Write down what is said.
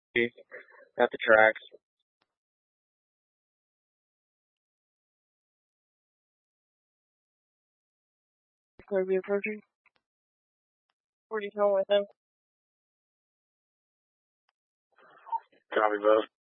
At the tracks. Could be approaching. 40 tone with him. Copy both.